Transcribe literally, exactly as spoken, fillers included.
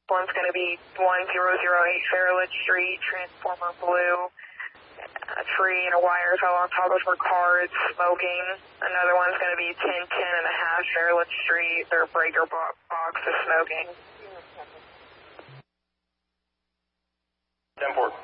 One's going to be one zero zero eight Fairwood Street, transformer blue. A tree and a wire fell on top of her car. It's smoking. Another one's going to be ten ten and a half Fairwood Street. Their breaker bo- box is smoking. ten four.